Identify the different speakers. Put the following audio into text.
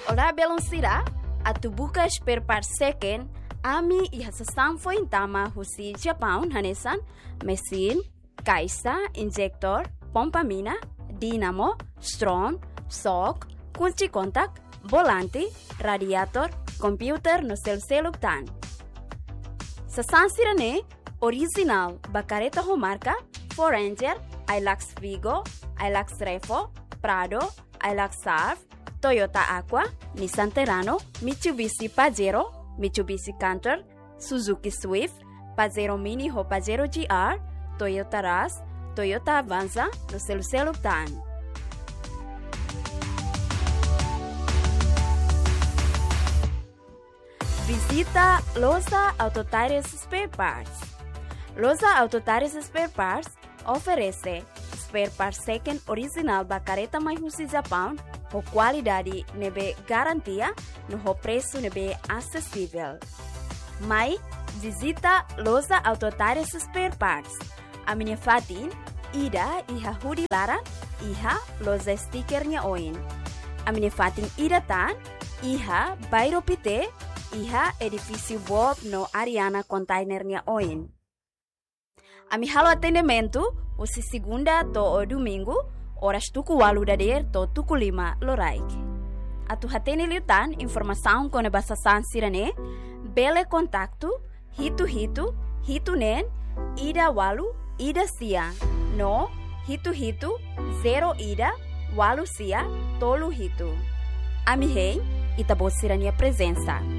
Speaker 1: Olá, Beloncira. A tubuka spare part second. Ami ihasasam foi intama husi Japão hanesan mesin, caixa, injector, pompa mina, dinamo, strong, shock, kunci kontak, volante, radiator, computer no seluktan. Sasansira ne original bacareta marca Ford Ranger, Hilux Vigo, Hilux Revo, Prado, Hilux Surf, Toyota Aqua, Nissan Terrano, Mitsubishi Pajero, Mitsubishi Canter, Suzuki Swift, Pajero Mini ou Pajero GR, Toyota Rush, Toyota Avanza no seluktan. Visita Loja Autotires Spare Parts. Loja Autotires Spare Parts oferece spare parts second original bacareta mais no Japão, com qualidade nebe garantia no preço nebe acessível. Mas visita Loja Autotires Spare Parts. A minha fatin ida iha hudi lara iha loja stickernya oin. A minha fatin ida tan iha bairo pite iha edifício Bob no Ariana containernya oin. A mi halo atendimento usi segunda to o domingo horas tuku 8 to tuku 5 loraik. Atu hatene liutan informação com a basa sansirane bele contacto hitu nen ida walu ida sia no hitu 0 ida walu sia tolu hitu. Ami hei itabosirania presença.